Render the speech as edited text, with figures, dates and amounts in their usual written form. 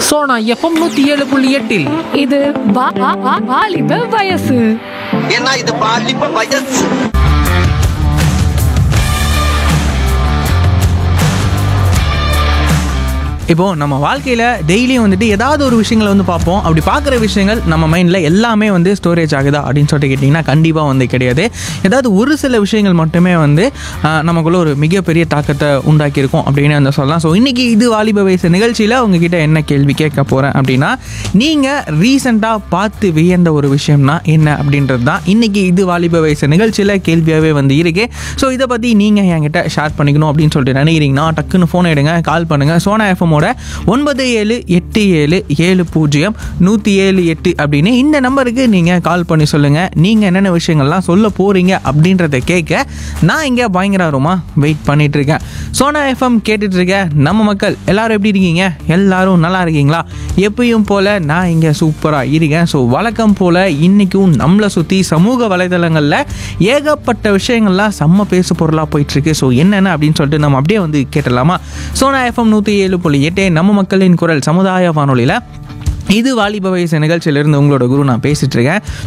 Sona FM 107.8 இது வாலிப வயசு. ஏன்னா இது பாலிப்ப வயசு. இப்போது நம்ம வாழ்க்கையில் டெய்லியும் வந்துட்டு ஏதாவது ஒரு விஷயங்களை வந்து பார்ப்போம். அப்படி பார்க்குற விஷயங்கள் நம்ம மைண்டில் எல்லாமே வந்து ஸ்டோரேஜ் ஆகுதா அப்படின்னு சொல்லிட்டு கேட்டிங்கன்னா கண்டிப்பாக வந்து கிடையாது. ஏதாவது ஒரு சில விஷயங்கள் மட்டுமே வந்து நமக்குள்ள ஒரு மிகப்பெரிய தாக்கத்தை உண்டாக்கியிருக்கும் அப்படின்னு வந்து சொல்லலாம். ஸோ இன்றைக்கி இது வாலிப வயசு நிகழ்ச்சியில் உங்ககிட்ட என்ன கேள்வி கேட்க போகிறேன் அப்படின்னா, நீங்கள் ரீசெண்டாக பார்த்து வியந்த ஒரு விஷயம்னா என்ன அப்படின்றது தான் இன்றைக்கி இது வாலிப வயசு நிகழ்ச்சியில் கேள்வியாகவே வந்து இருக்கு. ஸோ இதை பற்றி நீங்கள் என்கிட்ட ஷேர் பண்ணிக்கணும் அப்படின்னு சொல்லிட்டு நினைக்கிறீங்கன்னா டக்குன்னு ஃபோன் எடுங்க, கால் பண்ணுங்கள். சோனா எஃப்எம் 9787700178 அப்படின்னு இந்த நம்பருக்கு நீங்கள் கால் பண்ணி சொல்லுங்கள். நீங்கள் என்னென்ன விஷயங்கள்லாம் சொல்ல போகிறீங்க அப்படின்றத கேட்க நான் இங்கே பயங்கரமாக வெயிட் பண்ணிகிட்டு இருக்கேன். சோனா எஃப்எம் கேட்டுட்ருக்க நம்ம மக்கள் எல்லோரும் எப்படி இருக்கீங்க? எல்லோரும் நல்லா இருக்கீங்களா? எப்பயும் போல் நான் இங்கே சூப்பராக இருக்கேன். ஸோ வழக்கம் போல் இன்றைக்கும் நம்மளை சுற்றி சமூக வலைதளங்களில் ஏகப்பட்ட விஷயங்கள்லாம் செம்ம பேசு பொருளாக போயிட்டுருக்கு. ஸோ என்னென்ன அப்படின்னு சொல்லிட்டு நம்ம அப்படியே வந்து கேட்டலாமா? சோனா எஃப்எம் 107.8 நம்ம மக்களின் குரல் சமுதாய வானொலியில் இது வாலிப வயசு நிகழ்ச்சியிலிருந்து உங்களோட குரு நான் பேசிகிட்டு இருக்கேன்.